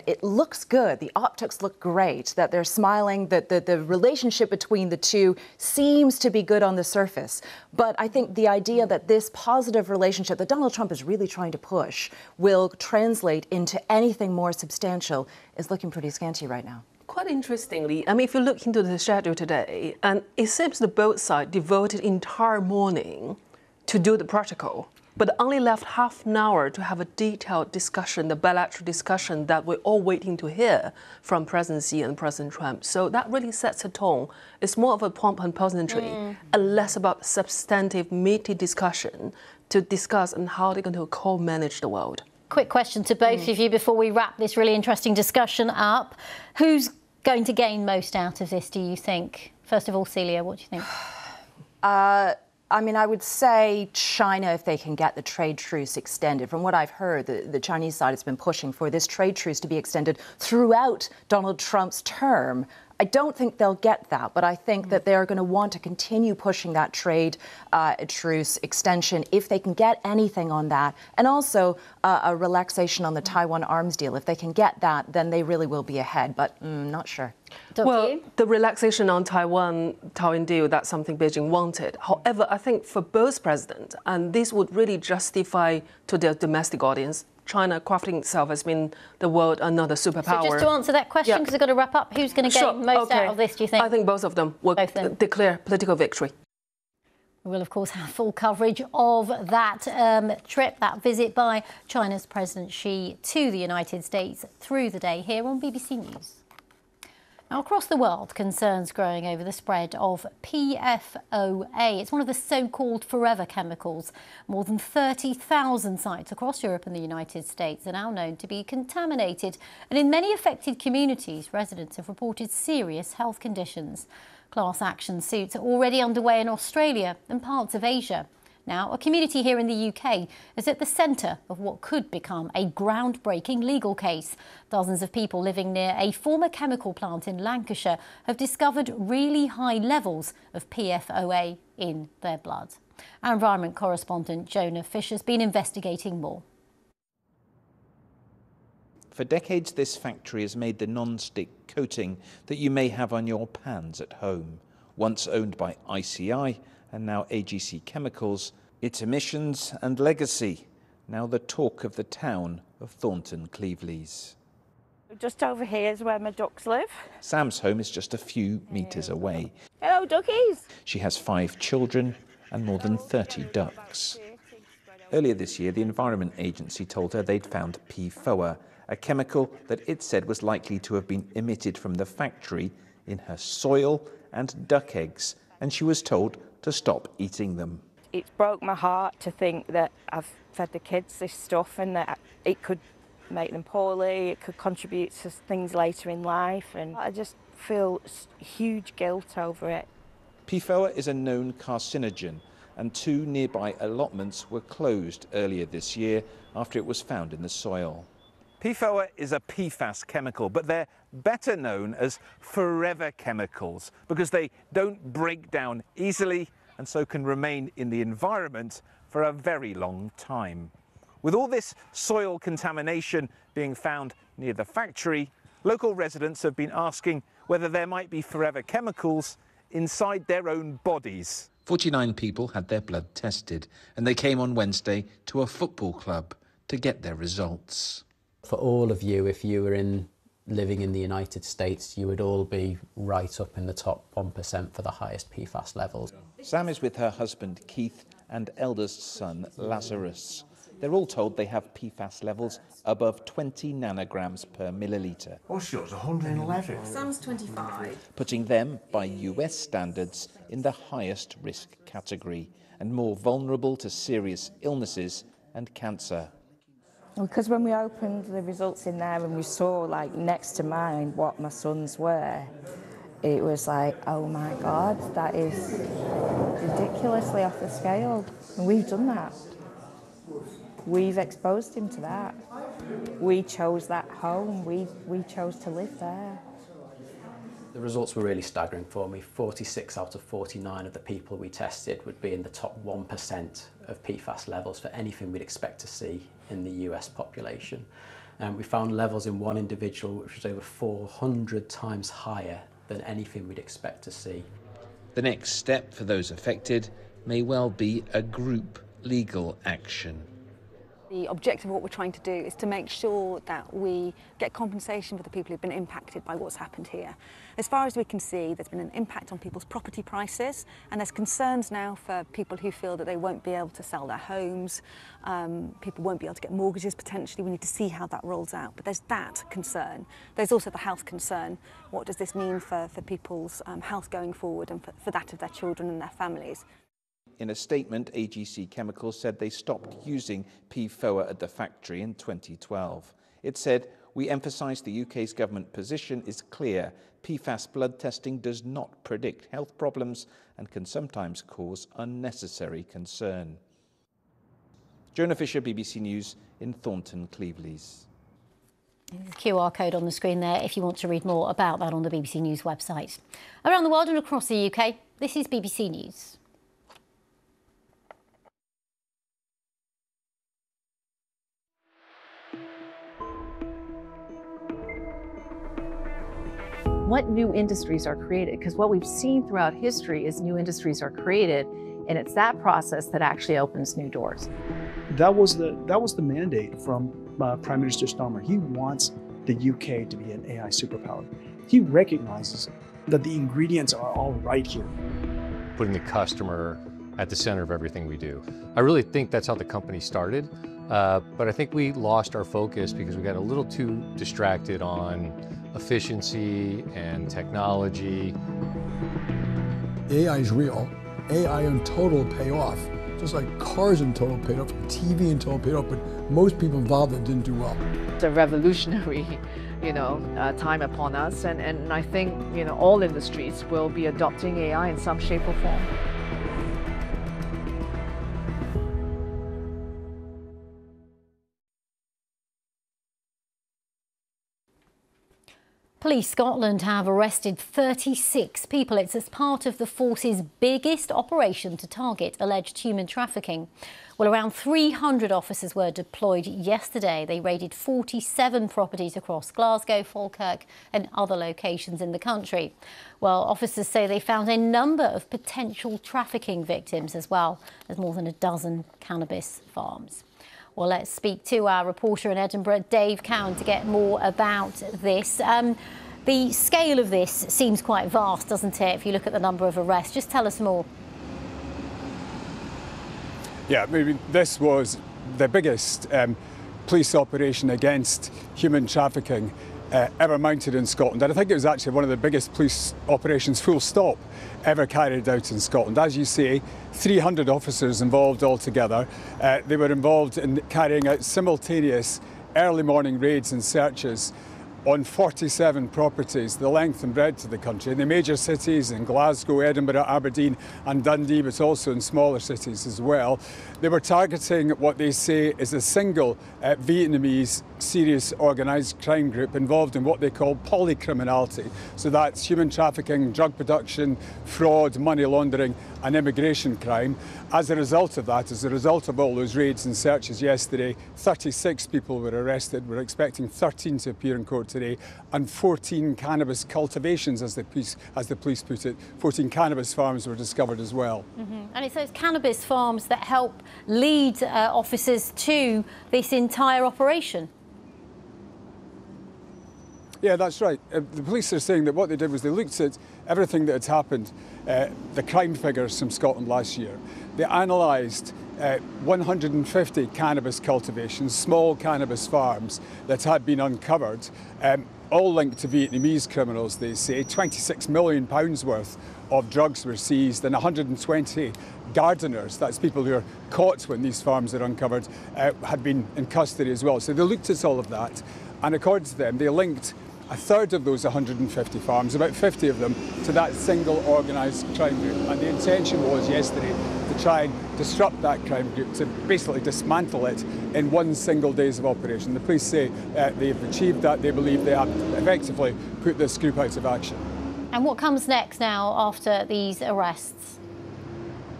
it looks good. The optics look great, that they're smiling, that the relationship between the two seems to be good on the surface. But I think the idea that this positive relationship that Donald Trump is really trying to push will translate into anything more substantial is looking pretty scanty right now. Quite interestingly, I mean, if you look into the schedule today, and it seems that both sides devoted entire morning to do the protocol, but only left half an hour to have a detailed discussion, the bilateral discussion that we're all waiting to hear from President Xi and President Trump. So that really sets a tone. It's more of a pomp and pleasantry and less about substantive, meaty discussion to discuss on how they're going to co-manage the world. Quick question to both of you before we wrap this really interesting discussion up. Who's going to gain most out of this, do you think? First of all, Celia, what do you think? I mean, I would say China, if they can get the trade truce extended. From what I've heard, the Chinese side has been pushing for this trade truce to be extended throughout Donald Trump's term. I don't think they'll get that, but I think that they're going to want to continue pushing that trade truce extension if they can get anything on that. And also a relaxation on the Taiwan arms deal. If they can get that, then they really will be ahead, but not sure. Well, the relaxation on Taiwan deal, that's something Beijing wanted. However, I think for both presidents, and this would really justify to their domestic audience, China crafting itself as being the world another superpower. So just to answer that question, because I've got to wrap up, who's going to gain most out of this, do you think? I think both of them will declare political victory. We will, of course, have full coverage of that trip, that visit by China's President Xi to the United States through the day here on BBC News. Now, across the world, concerns growing over the spread of PFOA. It's one of the so-called forever chemicals. More than 30,000 sites across Europe and the United States are now known to be contaminated. And in many affected communities, residents have reported serious health conditions. Class action suits are already underway in Australia and parts of Asia. Now, a community here in the UK is at the centre of what could become a groundbreaking legal case. Dozens of people living near a former chemical plant in Lancashire have discovered really high levels of PFOA in their blood. Our environment correspondent Jonah Fisher has been investigating more. For decades, this factory has made the non-stick coating that you may have on your pans at home. Once owned by ICI and now AGC Chemicals, its emissions and legacy, now the talk of the town of Thornton Cleveleys. Just over here is where my ducks live. Sam's home is just a few metres away. Hello, duckies. She has 5 children and more than 30 ducks. Earlier this year, the Environment Agency told her they'd found PFOA, a chemical that it said was likely to have been emitted from the factory in her soil and duck eggs, and she was told to stop eating them. It's broke my heart to think that I've fed the kids this stuff and that it could make them poorly, it could contribute to things later in life, and I just feel huge guilt over it. PFOA is a known carcinogen, and 2 nearby allotments were closed earlier this year after it was found in the soil. PFOA is a PFAS chemical, but they're better known as forever chemicals because they don't break down easily and so can remain in the environment for a very long time. With all this soil contamination being found near the factory, local residents have been asking whether there might be forever chemicals inside their own bodies. 49 people had their blood tested, and they came on Wednesday to a football club to get their results. For all of you, if you were living in the United States, you would all be right up in the top 1% for the highest PFAS levels. Sam is with her husband Keith and eldest son Lazarus. They're all told they have PFAS levels above 20 nanograms per millilitre. Oh, she was 111. Sam's 25. Putting them, by US standards, in the highest risk category and more vulnerable to serious illnesses and cancer. Because when we opened the results in there and we saw, like, next to mine what my sons were, it was like, oh my God, that is ridiculously off the scale. And we've done that. We've exposed him to that. We chose that home. We chose to live there. The results were really staggering for me. 46 out of 49 of the people we tested would be in the top 1% of PFAS levels for anything we'd expect to see in the US population. We found levels in one individual which was over 400 times higher than anything we'd expect to see. The next step for those affected may well be a group legal action. The objective of what we're trying to do is to make sure that we get compensation for the people who've been impacted by what's happened here. As far as we can see, there's been an impact on people's property prices, and there's concerns now for people who feel that they won't be able to sell their homes, people won't be able to get mortgages potentially. We need to see how that rolls out. But there's that concern. There's also the health concern. What does this mean for people's health going forward and for that of their children and their families? In a statement, AGC Chemicals said they stopped using PFOA at the factory in 2012. It said, "We emphasise the UK's government position is clear. PFAS blood testing does not predict health problems and can sometimes cause unnecessary concern." Jonah Fisher, BBC News in Thornton, Cleveleys. The QR code on the screen there if you want to read more about that on the BBC News website. Around the world and across the UK, this is BBC News. What new industries are created? Because what we've seen throughout history is new industries are created, and it's that process that actually opens new doors. That was the mandate from Prime Minister Starmer. He wants the UK to be an AI superpower. He recognizes that the ingredients are all right here. Putting the customer at the center of everything we do. I really think that's how the company started, but I think we lost our focus because we got a little too distracted on efficiency and technology. AI is real. AI in total pay off. Just like cars in total paid off, TV in total paid off, but most people involved that didn't do well. It's a revolutionary, time upon us, and I think, all industries will be adopting AI in some shape or form. Police Scotland have arrested 36 people. It's as part of the force's biggest operation to target alleged human trafficking. Well, around 300 officers were deployed yesterday. They raided 47 properties across Glasgow, Falkirk and other locations in the country. Well, officers say they found a number of potential trafficking victims as well. There's more than a dozen cannabis farms. Well, let's speak to our reporter in Edinburgh, Dave Cowan, to get more about this. The scale of this seems quite vast, doesn't it, if you look at the number of arrests? Just tell us more. Yeah, maybe this was the biggest police operation against human trafficking ever mounted in Scotland. And I think it was actually one of the biggest police operations, full stop, ever carried out in Scotland. As you say, 300 officers involved altogether. They were involved in carrying out simultaneous early morning raids and searches on 47 properties, the length and breadth of the country, in the major cities in Glasgow, Edinburgh, Aberdeen and Dundee, but also in smaller cities as well. They were targeting what they say is a single Vietnamese serious organised crime group involved in what they call polycriminality. So that's human trafficking, drug production, fraud, money laundering and immigration crime. As a result of that, as a result of all those raids and searches yesterday, 36 people were arrested. We're expecting 13 to appear in court today, and 14 cannabis cultivations, as the police put it, 14 cannabis farms were discovered as well. And it's those cannabis farms that help lead officers to this entire operation. Yeah, that's right. The police are saying that what they did was they looked at everything that had happened, the crime figures from Scotland last year. They analysed 150 cannabis cultivations, small cannabis farms that had been uncovered, all linked to Vietnamese criminals, they say. £26 million worth of drugs were seized, and 120 gardeners, that's people who are caught when these farms are uncovered, had been in custody as well. So they looked at all of that, and according to them, they linked a third of those 150 farms, about 50 of them, to that single organised crime group. And the intention was yesterday to try and disrupt that crime group, to basically dismantle it in one single days of operation. The police say they've achieved that. They believe they have effectively put this group out of action. And what comes next now after these arrests?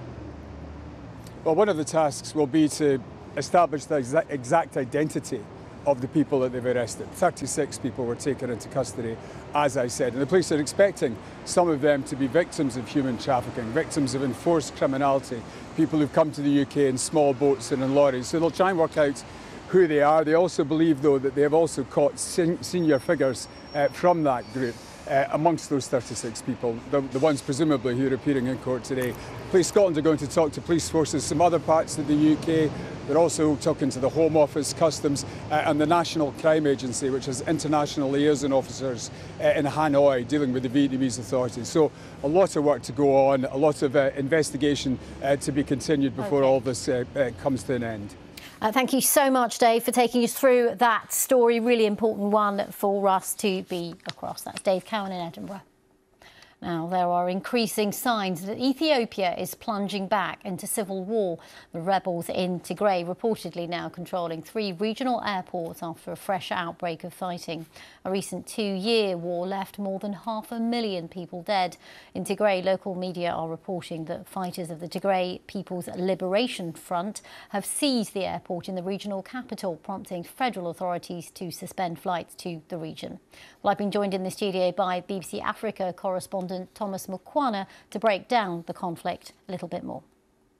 Well, one of the tasks will be to establish the exact identity of the people that they've arrested. 36 people were taken into custody, as I said, and the police are expecting some of them to be victims of human trafficking, victims of enforced criminality, people who've come to the UK in small boats and in lorries. So they'll try and work out who they are. They also believe, though, that they have also caught senior figures from that group. Amongst those 36 people, the ones presumably who are appearing in court today. Police Scotland are going to talk to police forces from other parts of the UK. They're also talking to the Home Office, Customs and the National Crime Agency, which has international liaison officers in Hanoi dealing with the Vietnamese authorities. So a lot of work to go on, a lot of investigation to be continued before all this comes to an end. Thank you so much, Dave, for taking us through that story. Really important one for us to be across. That's Dave Cowan in Edinburgh. Now, there are increasing signs that Ethiopia is plunging back into civil war. The rebels in Tigray reportedly now controlling 3 regional airports after a fresh outbreak of fighting. A recent 2-year war left more than 500,000 people dead. In Tigray, local media are reporting that fighters of the Tigray People's Liberation Front have seized the airport in the regional capital, prompting federal authorities to suspend flights to the region. Well, I've been joined in the studio by BBC Africa correspondent Thomas Mukwana to break down the conflict a little bit more.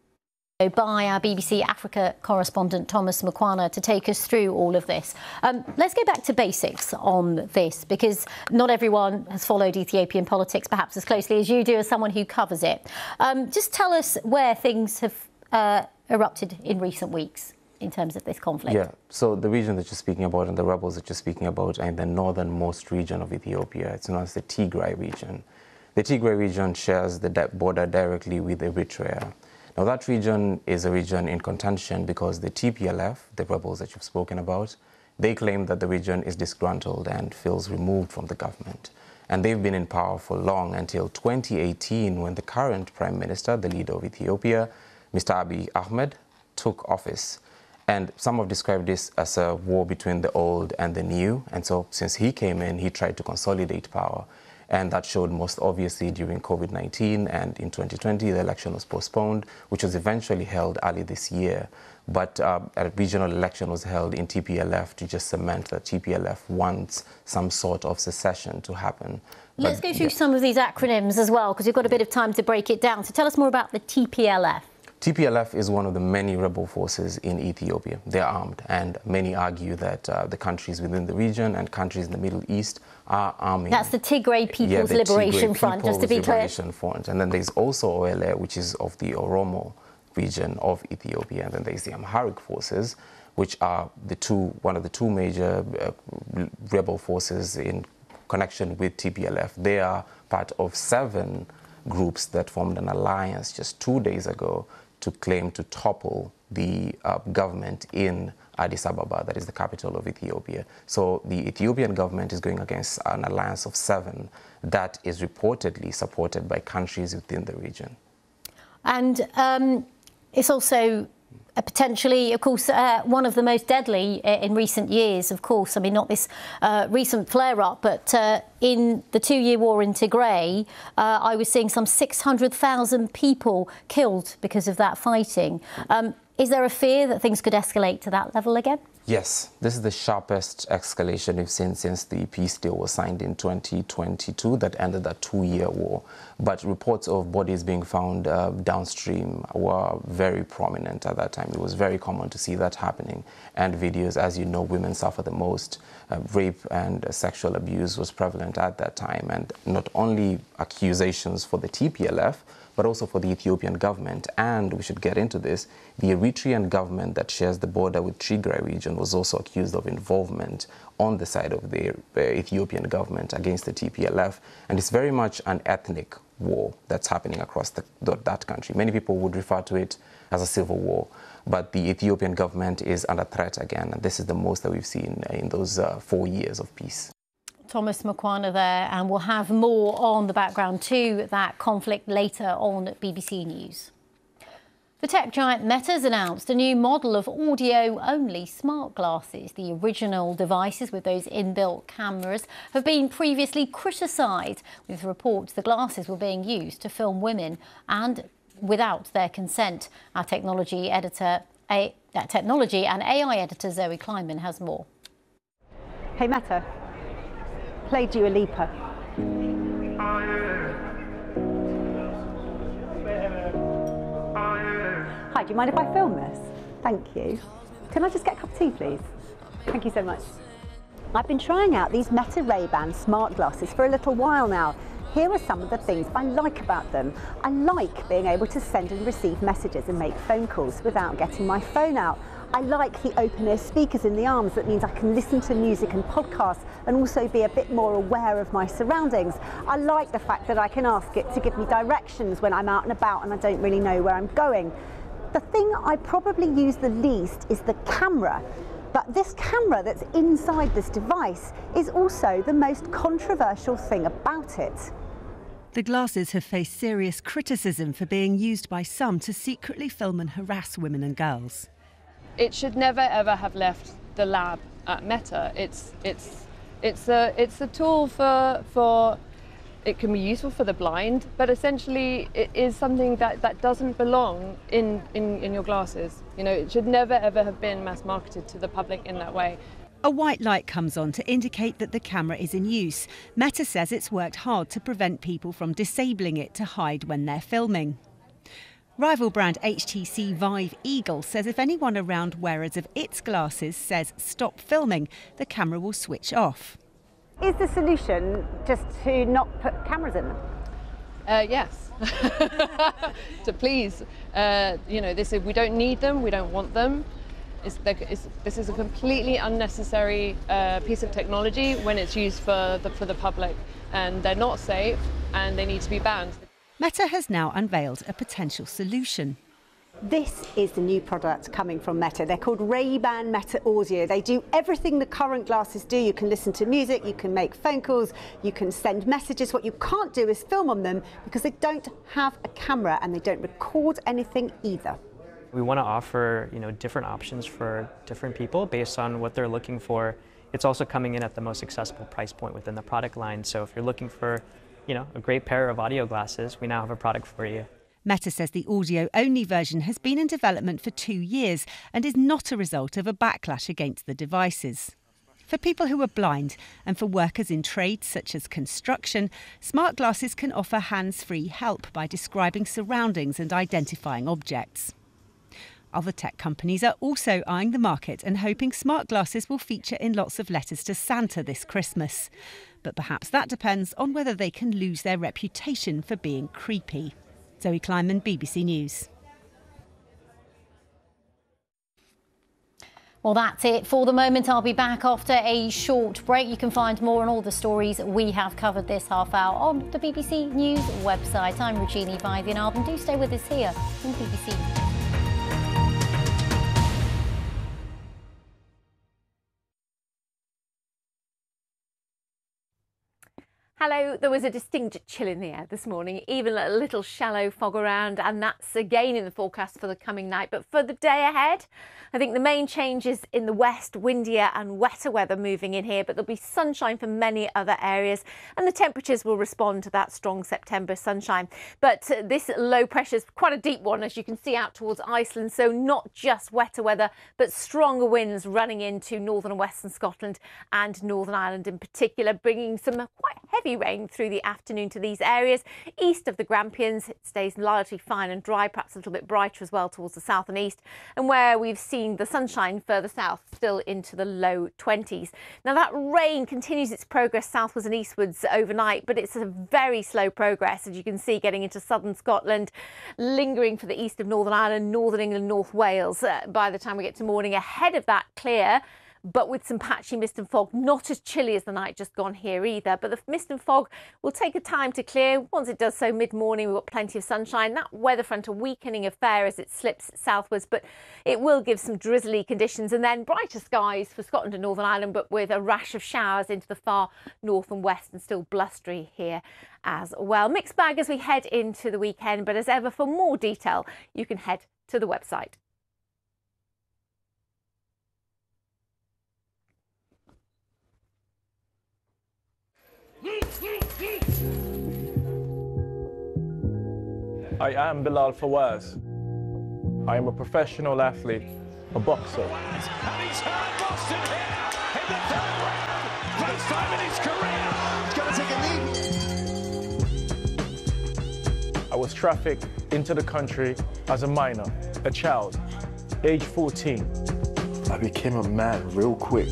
By our BBC Africa correspondent Thomas Mukwana to take us through all of this. Let's go back to basics on this, because not everyone has followed Ethiopian politics perhaps as closely as you do, as someone who covers it. Just tell us where things have erupted in recent weeks in terms of this conflict. Yeah, so the region that you're speaking about and the rebels that you're speaking about are in the northernmost region of Ethiopia. It's known as the Tigray region. The Tigray region shares the border directly with Eritrea. Now, that region is a region in contention because the TPLF, the rebels that you've spoken about, they claim that the region is disgruntled and feels removed from the government. And they've been in power for long, until 2018, when the current Prime Minister, the leader of Ethiopia, Mr. Abiy Ahmed, took office. And some have described this as a war between the old and the new. And so since he came in, he tried to consolidate power. And that showed most obviously during COVID-19, and in 2020 the election was postponed, which was eventually held early this year. But a regional election was held in TPLF to just cement that TPLF wants some sort of secession to happen. Let's go through some of these acronyms as well, because we've got a bit of time to break it down. So tell us more about the TPLF. TPLF is one of the many rebel forces in Ethiopia. They're armed, and many argue that the countries within the region and countries in the Middle East are arming. That's the Tigray People's Liberation Front, just to be clear. Liberation Front. And then there's also OLA, which is of the Oromo region of Ethiopia. And then there's the Amharic forces, which are one of the two major rebel forces in connection with TPLF. They are part of 7 groups that formed an alliance just 2 days ago to claim to topple the government in Addis Ababa, that is the capital of Ethiopia. So the Ethiopian government is going against an alliance of 7 that is reportedly supported by countries within the region. And it's also potentially, of course, one of the most deadly in recent years, of course. I mean, not this recent flare-up, but in the 2-year war in Tigray, I was seeing some 600,000 people killed because of that fighting. Is there a fear that things could escalate to that level again? Yes, this is the sharpest escalation we've seen since the peace deal was signed in 2022 that ended that 2-year war. But reports of bodies being found downstream were very prominent at that time. It was very common to see that happening. And videos, as you know, women suffer the most. Rape and sexual abuse was prevalent at that time. And not only accusations for the TPLF, but also for the Ethiopian government. And we should get into this. The Eritrean government that shares the border with Tigray region was also accused of involvement on the side of the Ethiopian government against the TPLF. And it's very much an ethnic war that's happening across that country. Many people would refer to it as a civil war, but the Ethiopian government is under threat again. And this is the most that we've seen in those 4 years of peace. Thomas Mukwana there, and we'll have more on the background to that conflict later on at BBC News. The tech giant Meta's announced a new model of audio-only smart glasses. The original devices with those inbuilt cameras have been previously criticised, with reports the glasses were being used to film women and without their consent. Our technology and AI editor Zoe Kleinman has more. Hey Meta, play Dua Lipa. Hi, do you mind if I film this? Thank you. Can I just get a cup of tea, please? Thank you so much. I've been trying out these Meta Ray-Ban smart glasses for a little while now. Here are some of the things I like about them. I like being able to send and receive messages and make phone calls without getting my phone out. I like the open-ear speakers in the arms. That means I can listen to music and podcasts and also be a bit more aware of my surroundings. I like the fact that I can ask it to give me directions when I'm out and about and I don't really know where I'm going. The thing I probably use the least is the camera. But this camera that's inside this device is also the most controversial thing about it. The glasses have faced serious criticism for being used by some to secretly film and harass women and girls. It should never ever have left the lab at Meta. It's a tool for it can be useful for the blind, but essentially it is something that doesn't belong in your glasses. You know, it should never ever have been mass marketed to the public in that way. A white light comes on to indicate that the camera is in use. Meta says it's worked hard to prevent people from disabling it to hide when they're filming. Rival brand HTC Vive Eagle says if anyone around wearers of its glasses says stop filming, the camera will switch off. Is the solution just to not put cameras in them? Yes. So please, we don't need them, we don't want them. This is a completely unnecessary piece of technology when it's used for the public, and they're not safe and they need to be banned. Meta has now unveiled a potential solution. This is the new product coming from Meta. They're called Ray-Ban Meta Audio. They do everything the current glasses do. You can listen to music, you can make phone calls, you can send messages. What you can't do is film on them because they don't have a camera and they don't record anything either. We want to offer, different options for different people based on what they're looking for. It's also coming in at the most accessible price point within the product line. So if you're looking for, a great pair of audio glasses, we now have a product for you. Meta says the audio-only version has been in development for 2 years and is not a result of a backlash against the devices. For people who are blind and for workers in trades such as construction, smart glasses can offer hands-free help by describing surroundings and identifying objects. Other tech companies are also eyeing the market and hoping smart glasses will feature in lots of letters to Santa this Christmas. But perhaps that depends on whether they can lose their reputation for being creepy. Zoe Kleinman, BBC News. Well, that's it for the moment. I'll be back after a short break. You can find more on all the stories we have covered this half hour on the BBC News website. I'm Regina Vivian, and do stay with us here on BBC News. Hello, there was a distinct chill in the air this morning, even a little shallow fog around, and that's again in the forecast for the coming night. But for the day ahead, I think the main change is in the west, windier and wetter weather moving in here, but there'll be sunshine for many other areas and the temperatures will respond to that strong September sunshine. But this low pressure is quite a deep one, as you can see, out towards Iceland, so not just wetter weather, but stronger winds running into northern and western Scotland and Northern Ireland in particular, bringing some quite heavy rain through the afternoon to these areas. East of the Grampians, it stays largely fine and dry, perhaps a little bit brighter as well towards the south and east, and where we've seen the sunshine further south, still into the low 20s. Now that rain continues its progress southwards and eastwards overnight, but it's a very slow progress, as you can see, getting into southern Scotland, lingering for the east of Northern Ireland, Northern England, North Wales. By the time we get to morning, ahead of that clear, but with some patchy mist and fog. Not as chilly as the night just gone here either, but the mist and fog will take a time to clear. Once it does so mid-morning, we've got plenty of sunshine. That weather front a weakening affair as it slips southwards, but it will give some drizzly conditions, and then brighter skies for Scotland and Northern Ireland, but with a rash of showers into the far north and west, and still blustery here as well. Mixed bag as we head into the weekend, but as ever, for more detail, you can head to the website. I am Bilal Fawaz. I am a professional athlete, a boxer. And he's hurt Boston here in the third round. time in his career. He's going to take a lead. I was trafficked into the country as a minor, a child, age 14. I became a man real quick.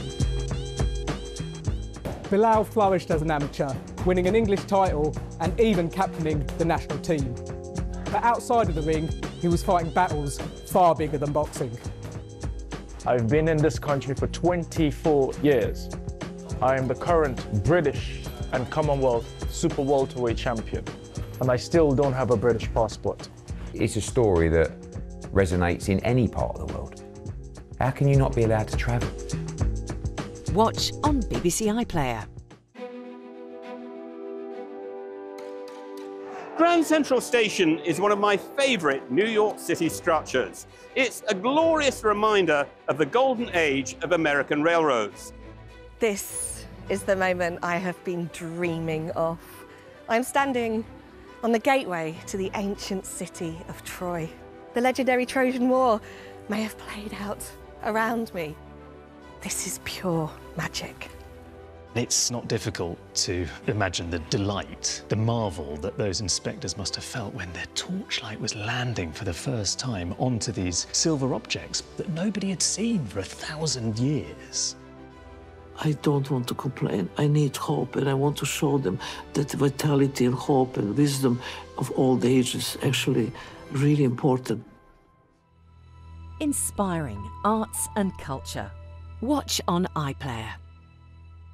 Bilal flourished as an amateur, winning an English title and even captaining the national team. But outside of the ring, he was fighting battles far bigger than boxing. I've been in this country for 24 years. I am the current British and Commonwealth super welterweight champion, and I still don't have a British passport. It's a story that resonates in any part of the world. How can you not be allowed to travel? Watch on BBC iPlayer. Grand Central Station is one of my favourite New York City structures. It's a glorious reminder of the golden age of American railroads. This is the moment I have been dreaming of. I'm standing on the gateway to the ancient city of Troy. The legendary Trojan War may have played out around me. This is pure magic. It's not difficult to imagine the delight, the marvel that those inspectors must have felt when their torchlight was landing for the first time onto these silver objects that nobody had seen for 1,000 years. I don't want to complain. I need hope, and I want to show them that vitality and hope and wisdom of old age is actually really important. Inspiring arts and culture. Watch on iPlayer.